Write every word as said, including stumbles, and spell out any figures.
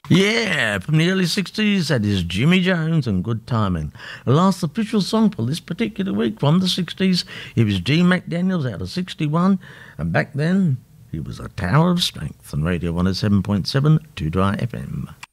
Yeah, from the early sixties, that is Jimmy Jones and Good Timing. The last official song for this particular week from the sixties, it was G. McDaniels out of sixty-one, and back then, he was a tower of strength on Radio one oh seven point seven, two Dry F M.